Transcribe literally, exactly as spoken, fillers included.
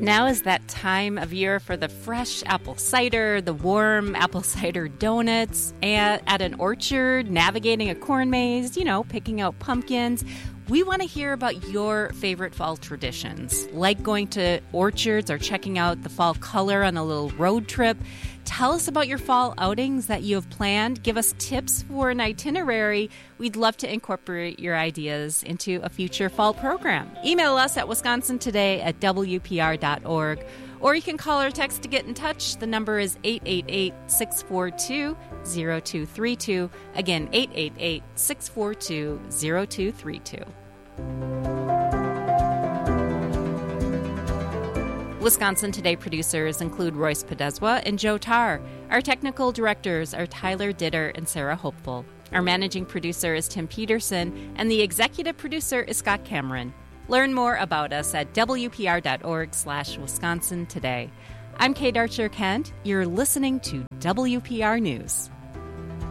Now is that time of year for the fresh apple cider, the warm apple cider donuts, at, at an orchard, navigating a corn maze, you know, picking out pumpkins. We want to hear about your favorite fall traditions, like going to orchards or checking out the fall color on a little road trip. Tell us about your fall outings that you have planned. Give us tips for an itinerary. We'd love to incorporate your ideas into a future fall program. Email us at wisconsin today at w p r dot org, or you can call or text to get in touch. The number is eight eight eight, six four two, zero two three two. Again, eight eight eight, six four two, zero two three two. Wisconsin Today producers include Royce Podeswa and Joe Tarr. Our technical directors are Tyler Ditter and Sarah Hopeful. Our managing producer is Tim Peterson, and the executive producer is Scott Cameron. Learn more about us at w p r dot org slash Wisconsin Today. I'm Kate Archer-Kent. You're listening to W P R News.